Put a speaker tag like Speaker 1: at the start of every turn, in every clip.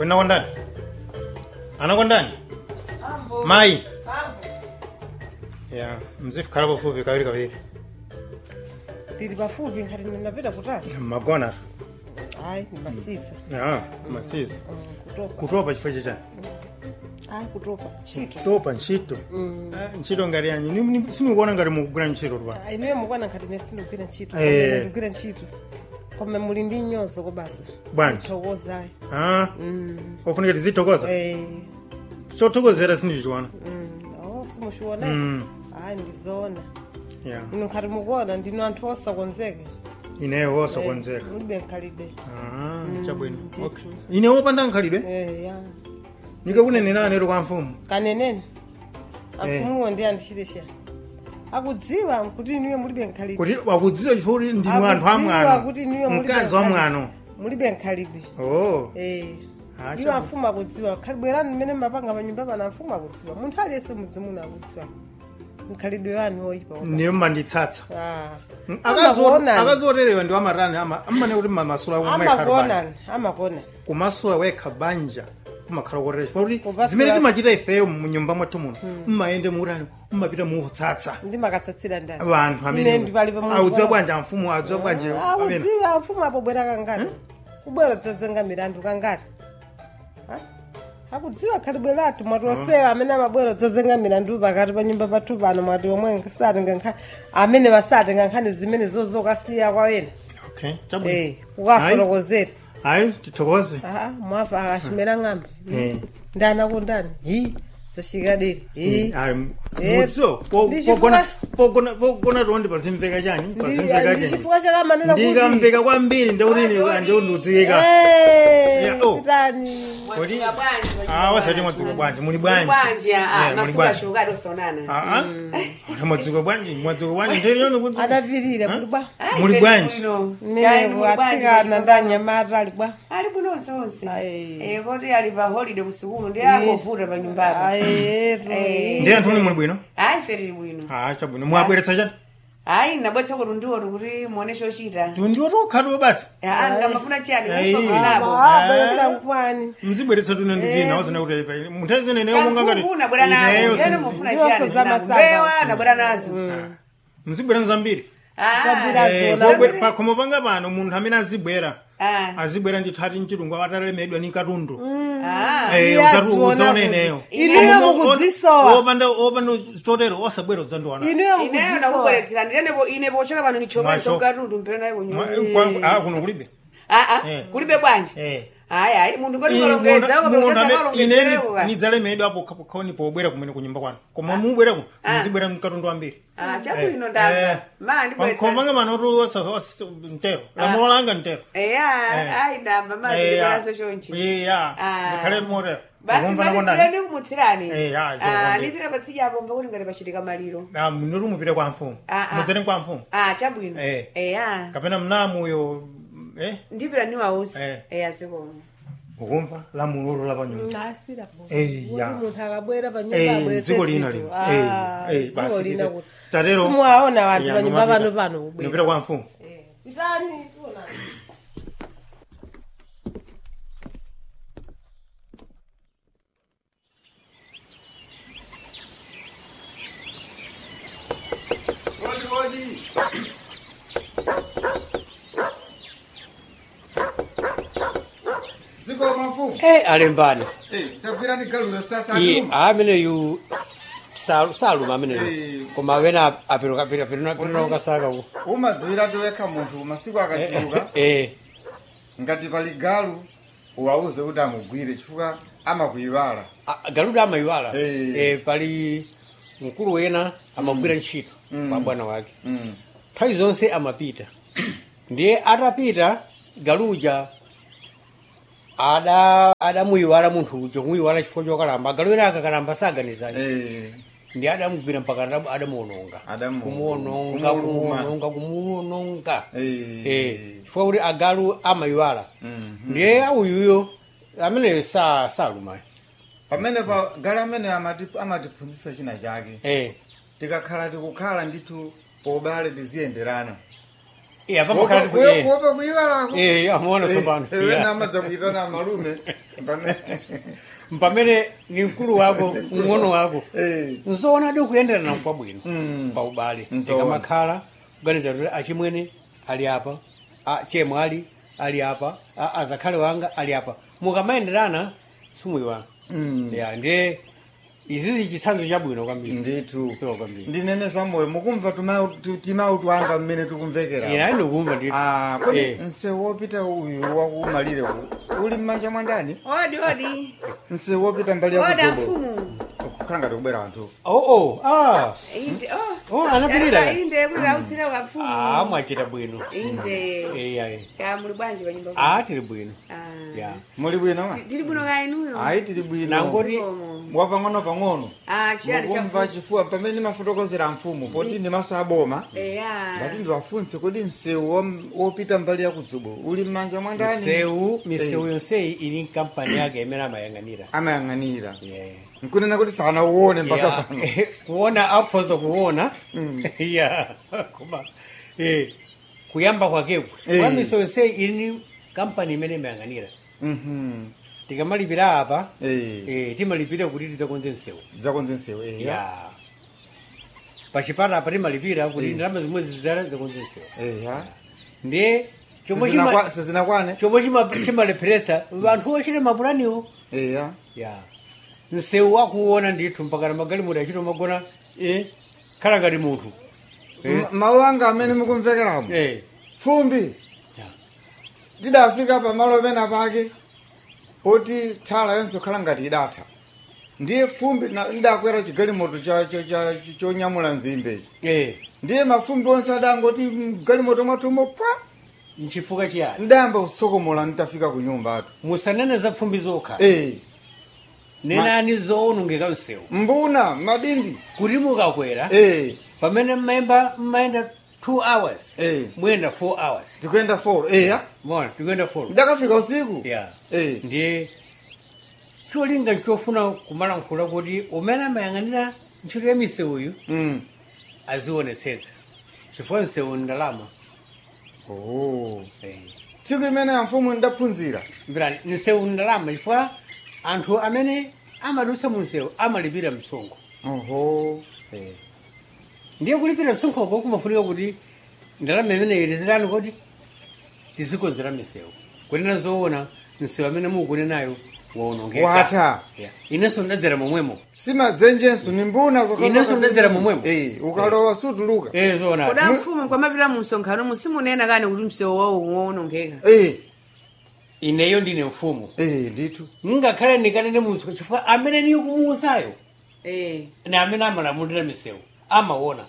Speaker 1: Kwenda kwa ndani. Anakwenda ndani. Mai. Ya, mzifu karibu fupi kawili.
Speaker 2: Tiri bafupi ngati ninapita kutali.
Speaker 1: Magona.
Speaker 2: Ai, ni masisa.
Speaker 1: Ya, masisa.
Speaker 2: Kutopa.
Speaker 1: Kutopa chifo chicha.
Speaker 2: Ai, kutopa. Chito.
Speaker 1: Kutopa nchito. Nchito ngari yanyi. Ni simukuona ngari mukugula nchito ruba.
Speaker 2: Ai, niwe mukwana ngati nesindugwira nchito. Ndugwira nchito. Koma muli ndi nyonso ko basi.
Speaker 1: Bwanji.
Speaker 2: Thokoza.
Speaker 1: Ofunika tizitokoza. Chotokozera sindichiona.
Speaker 2: Oh, simushiona. Ai, ndizona.
Speaker 1: Ya.
Speaker 2: Ino ngati mukuona ndino anthu osakonzeke.
Speaker 1: Ineyo osakonzeka.
Speaker 2: Mulibe nkhalidwe.
Speaker 1: Chabwino. Okay. Ineyo opanda nkhalidwe?
Speaker 2: Ya.
Speaker 1: Nikakunenera anero kwa mfumu.
Speaker 2: Kanenene. Amfumuwo ndi andishirisha. Akudziwa kuti niwe mulibe nkhalidwe.
Speaker 1: Kuti wakudziwa chifukwa ndi anthu amwano.
Speaker 2: Kuti niwe mulibe
Speaker 1: mkazi wa mwano.
Speaker 2: Mulibe nkhalidwe.
Speaker 1: Oh.
Speaker 2: Iwo amfumu akudziwa. Khalibwerani mmene mapanga panyumba pana amfumu akudziwa. Munthu aliyense mudzimu akudziwa. Nkhalidwe wanu oyipa.
Speaker 1: Niyo manditsatsa.
Speaker 2: Amakuonani.
Speaker 1: Akazoterewa ndi wamarani amane kuti mamasula omwe
Speaker 2: amakuonani. Amakuonani.
Speaker 1: Kumasula wekha banja kumakhala koterewa chifukwa zimene timachita ifeyo mu nyumba mwathu muno mmayende muutani mmapita muutsatsa
Speaker 2: ndi makatsatsira ndani
Speaker 1: vanthu amene audziwa bwanja mfumu audziwa bwanje
Speaker 2: audziwa mfumu apobwera kangati kubwera dzazenga milandu kangati akudziwa khalibweratu mwati osewa amene amabwera dzazenga milandu pakati pa nyumba pathu pano mwati omwe satenga nkhani amene basatenga nkhani zimene zozokasiya kwawena
Speaker 1: chabwino
Speaker 2: ukafolokozera
Speaker 1: hayi tithokoze
Speaker 2: mwafa akashimera ng'ambe ndana kundani zashikadiri
Speaker 1: mutso pogona tondi pazimveka chani
Speaker 2: ndichifukwa chakamanena kuti
Speaker 1: ndikamveka kwambiri ndeurini andiundudzikika
Speaker 2: pitani
Speaker 1: wasati mwadziko bwanji muli bwanji mwadziko bwanji nderiyono
Speaker 2: adapirira kuti bwa
Speaker 1: muli bwanji
Speaker 2: mmene atsikana ndanyamata ali bwa
Speaker 3: ali bwino onse koti ali pa holiday kusukulu ndi angovuta pa nyumbapo
Speaker 1: ndi anthu muli bwino
Speaker 3: ayi ferili bwino
Speaker 1: chabwino mwabweretsa chani
Speaker 3: ayi nabweretsa kuti ndiwoto kuti muone chochita
Speaker 1: ndiwo tokhatu basi
Speaker 3: ngamafuna chiyani
Speaker 2: bweretsa nkwani
Speaker 1: mzibweretsa tune ndivina wazana kuti munthu azeneneyo monga ngati
Speaker 3: nabwera nazo ene mufuna chiyani zambewa nabwera nazo
Speaker 1: mzibwera nzambiri pakhomo panga pano munthu amene azibwera ndithu ati mchilungu atalemedwa ni katundu udzaoneneyo
Speaker 2: inuyo mukudzisowa
Speaker 1: opanda chotero osabwera udzandiwana
Speaker 3: ineyo nakubweretsera ndirenepo ine pochoka pano nichomacho katundu mpena
Speaker 1: kuno kulibe
Speaker 3: kulibe bwanji ayi munthu ngotikolongedza
Speaker 1: nidzalemedwa apo pobwera kumene kunyumba kwanu koma mubwerako muzibwera mkatundu ambiri
Speaker 3: chabwino ndamva
Speaker 1: mandikomanga manotu ntero lamulo langa ntero
Speaker 3: ayi ndamva mazibweraso chonchi
Speaker 1: zikhale motero
Speaker 3: basi ndikumutsirani lipita patsija apo ngakuti ngati pachitika maliro
Speaker 1: mnoti mupite kwa mfumu mudzere kwa mfumu
Speaker 3: chabwino
Speaker 1: kapena mnamuyo
Speaker 3: ndipita niwausi azikomo
Speaker 1: ukumva lamulo la panyumba
Speaker 2: munthu akabwera panyumba
Speaker 1: dziko lina lino basi tatero
Speaker 2: simuwaona wanthu panyumba pano
Speaker 1: kupita kwa mfumu
Speaker 2: pitani
Speaker 4: alembani
Speaker 5: tabwirani galulo sasa
Speaker 4: amene yu saluma amene koma wena apirira kasaka ko
Speaker 5: umadziwira towekha munthu masiku akachuluka ngati pali galu uwauze kuti amugwire chifukwa amakuyiwala
Speaker 4: galuda amayiwala pali mkulu wena amagwira ntchito kwa bwana wake nthawi zonse amapita ndiye atapita galuja adamuyiwala munthu uja kumuyiwala chifukwa chokalamba galu wena akakalamba saganizanye ndi adamugwira mpaka adamuononga kumuononga chifukwa kuti agalu amayiwala ndiye awuyuyo ameneyo saluma
Speaker 5: pamene pa galu amene amatiphunzitsa china chake tikakhala tikukhala ndithu pobale tiziyenderana
Speaker 4: iya pamakhala
Speaker 5: kuopa kuiwalako
Speaker 4: amaona tsopano
Speaker 5: wena amadza kuitana malume
Speaker 4: mpamene ni mkulu wako mng'ono wako nzoona adi kuyenderana kwabwino pa ubale tikamakhala kuganiza kuti achimwene ali apa chemwali ali apa azakhale wanga ali apa mukamayenderana simuyiwana ya ndiye izizi chitsanzo chabwino kwambiri
Speaker 5: ndithu
Speaker 4: so kwambiri
Speaker 5: ndinene zamoyo mukumva timautu anga mmene tikumvekera
Speaker 4: ina ndikumva ndithu
Speaker 5: kodi msewu wopita uyu wakumalire uli mmanja mwandani
Speaker 3: odi
Speaker 5: msewu wopita mbali ya
Speaker 3: oda mfumu
Speaker 5: kukhala ngati kubwera anthu
Speaker 3: inde
Speaker 4: anapirira
Speaker 3: inde kuti autsire kwa mfumu
Speaker 4: mwachita bwino
Speaker 3: inde ya muli bwanji pa nyumba
Speaker 4: tili bwino ya
Speaker 5: muli bwino
Speaker 3: tili bwino kainuyo
Speaker 5: ayi tili bwino
Speaker 4: nangoti
Speaker 5: wapang'ono
Speaker 3: chiyani
Speaker 5: mukumva chifuwa pamene mafotokozera mfumu poti ndi maso aboma ngati ndiwafunse kodi msewu wopita mbali ya kudzubo uli mmanja mwandani
Speaker 4: misewu yonseyi ili nkampani yake imene
Speaker 5: amayang'anira nkunena kuti sana uone mpaka pano
Speaker 4: kuona aphoza kuona koma kuyamba kwakeko kwa misewu yonseyi ili kampani imene imayang'anira tikamalipira apa timalipira kuti tidzakonze msewu pachipata apa timalipira kuti ndalama zimwe zizakonze msewu ndiye
Speaker 5: sizinakwane
Speaker 4: chomwe chimalepheresa anthu ochita mapulaniwo msewu wakuona ndithu mpakana magalimoto achita magona khala ngati munthu
Speaker 5: mawu anga amene mukumvekeramo fumbi tidafika pamalo pena pake poti thala yonse khala ngati idatha ndiye fumbi ndakwera chigalimoto chonyamula nzimbechi ndiye mafumbi onse adangoti galimoto mwatumo pa
Speaker 4: nchifukwa chiyani
Speaker 5: ndayamba kutsokomola nditafika ku nyumba atu
Speaker 4: musanene za fumbi zokha nenani zoonongeka msewu
Speaker 5: mbuna madindi
Speaker 4: kuti mukakwera pamene mmayenda 2 hours muyenda 4 hours
Speaker 5: tikuyenda 4
Speaker 4: mona tikuyenda 4
Speaker 5: ndakafika usiku
Speaker 4: ndiye cholinga nchofuna kumalankhula kuti umene amayang'anira ntchito ya misewuyu azionetsetsa chifukwa msewu ndalama
Speaker 5: tsiku imene ya mfumu ndaphunzira
Speaker 4: mvirani msewu ndalama chifukwa anthu amene amadutsa mu msewu amalipira msonkho ndiye kulipira msonkhoko kumafunika kuti ndalama imene ilizirani kodi tizikonzera misewu kunena zoona msewu amene mukunenayo waonongeka
Speaker 5: wata
Speaker 4: inenso ndadzera momwemo
Speaker 5: simadzenjenso ni mbuna
Speaker 4: inenso ndadzera momwemo
Speaker 5: ukalowa sutuluka
Speaker 4: zoona
Speaker 3: koda mfumu kwamapita mu msonkhano musimunena kani kuti msewu wawo waonongeka
Speaker 4: ineyo ndine mfumu
Speaker 5: ndithu
Speaker 4: ngakhale ndikanene munthu chifukwa amene niyo kumuuzayo ni amene amalamulira misewu amaona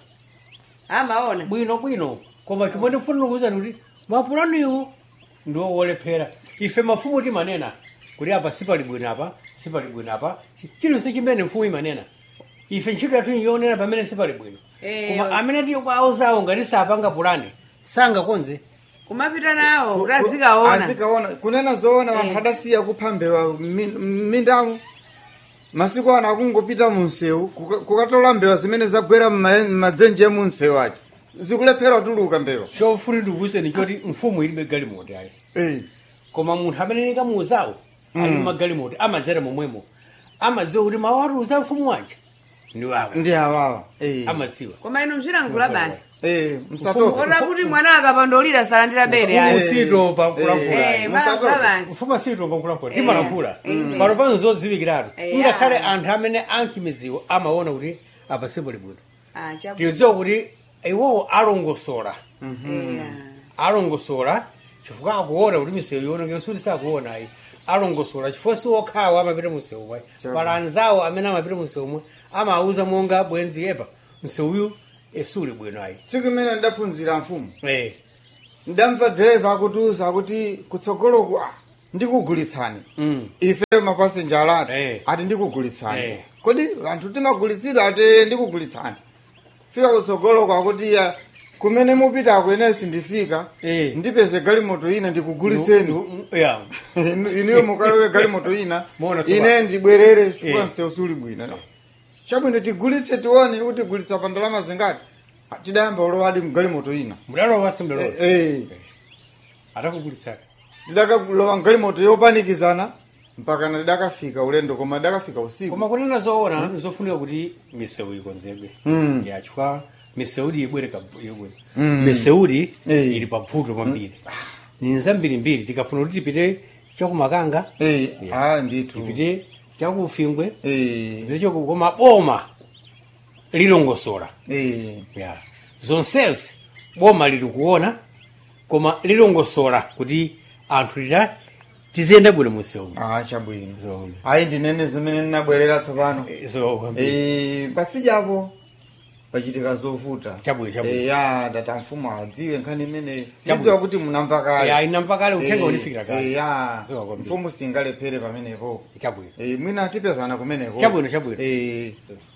Speaker 4: bwino koma chomwe ndifuna kuwuzani kuti mapulaniwo ndiwo wolephera ife mafumu timanena kuti apa sipali bwino apa chilonse chimene mfumu imanena ife ntchito yathu yonena pamene sipali bwino koma amene tiyo kwaauzawo ngati sapanga pulani sangakonze
Speaker 3: kumapita nawo kuti azikaona
Speaker 5: kunena zoona wanthu adasiya kuphambewa m'mindamu masiku ano akungopita mu msewu kukatola mbewa zimene zagwera m'madzenje mu msewu acho zikulephera tuluka mbewa
Speaker 4: chofuna ndikuwuzeni choti mfumu ilibe galimoto ayi koma munthu amene nikamuuzawo ali magalimoto amadzera momwemo amadziwa kuti mawu atiuza mfumu wanje
Speaker 5: ndi awawa
Speaker 4: amadziwa
Speaker 3: koma inu mzilankhula basi
Speaker 5: msatopa
Speaker 3: ora kuti mwana akapandolira salandira bere
Speaker 4: usitopa kulankhula
Speaker 3: basi
Speaker 4: mfumu asitopa kulankhula timalankhula pano pano zodziwikiratu ngakhale anthu amene anchimiziwo amaona kuti apa sipali bwino tiyodziwa kuti iwowo alongosola chifukwa akuona kuti misewu yonongeka suti sakuona ayi alongosola chifukwa siwokhawo amapita msewu mwe pala anzawo amene amapita msewu mwe amauza monga bwenzi yepa msewuyu suli bwino ayi
Speaker 5: tsiku imene ndaphunzira mfumu ndamva driver akutiuza kuti kutsogoloku ndikugulitsani ife mapasenja alati ati ndikugulitsani kodi anthu timagulitsidwa ati ndikugulitsani fika kutsogoloko akuti kumene mupita akwenesi ndifika ndipeze galimoto ina ndikugulitseni iniyo mukalowe galimoto ina ine ndibwerere chifukwa msewu suli bwino chabwino tigulitse tione kuti tigulitsa pa ndalama zingati tidayamba ulowadi mgalimoto ina
Speaker 4: mudalowa simbelo
Speaker 5: eh
Speaker 4: atakugulitsani
Speaker 5: tidakalowa mgalimoto yopanikizana mpaka na tidakafika ulendo koma tidakafika usiku
Speaker 4: koma kunena zoona zofunika kuti misewu ikonzedwe yachifwa miseudi ibwereka yobwera miseudi ili pabvuto kwambiri ni nzambirimbiri tikafuna kuti tipite chakumakanga
Speaker 5: ndithu
Speaker 4: tipite chakufingwe tipite chakukoma boma lilongosola zonsezi boma lili kuona koma lilongosola kuti anthu tiziyenda bwino musewu
Speaker 5: chabwino ayi ndinene zimene ndinabwerera tsopano patsijapo pachitika zovuta ya tata mfumu adziwe nkhani imene ndidziwa kuti munamva kale
Speaker 4: inamva kale uthenga unifikira kale
Speaker 5: mfumu singalephere pamenepo
Speaker 4: chabwino
Speaker 5: mwina tipezana kumeneko
Speaker 4: chabwino